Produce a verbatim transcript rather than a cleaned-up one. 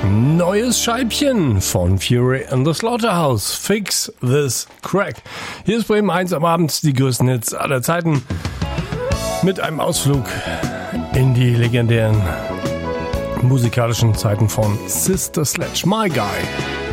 Neues Scheibchen von Fury and the Slaughterhouse. Fix This Crack. Hier ist Bremen eins am Abend, die größten Hits aller Zeiten. Mit einem Ausflug in die legendären musikalischen Zeiten von Sister Sledge. My Guy.